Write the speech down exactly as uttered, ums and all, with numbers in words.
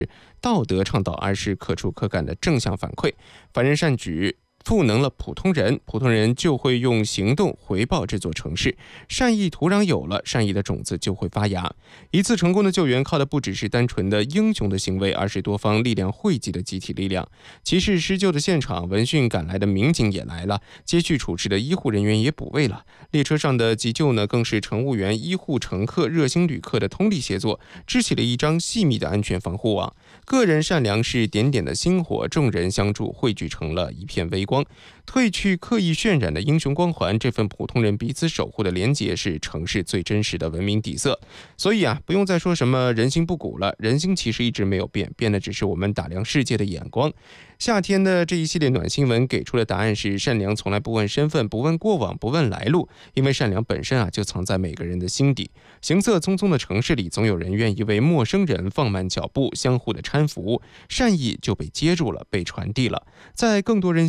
道德倡导，而是可触可感的正向反馈。凡人善举赋能了普通人，普通人就会用行动回报这座城市。善意土壤有了，善意的种子就会发芽。一次成功的救援，靠的不只是单纯的英雄的行为，而是多方力量汇集的集体力量。骑士施救的现场，闻讯赶来的民警也来了，接续处置的医护人员也补位了。列车上的急救呢，更是乘务员、医护、乘客、热心旅客的通力协作，织起了一张细密的安全防护网。个人善良是点点的星火，众人相助汇聚成了一片微光。褪去刻意渲染的英雄光环，这份普通人彼此守护的连结是城市最真实的文明底色。所以啊，不用再说什么人心不古了，人心其实一直没有变，变的只是我们打量世界的眼光。夏天的这一系列暖新闻给出的答案是：善良从来不问身份，不问过往，不问来路，因为善良本身啊就藏在每个人的心底。行色匆匆的城市里，总有人愿意为陌生人放慢脚步，相互的搀扶，善意就被接住了，被传递了。在更多人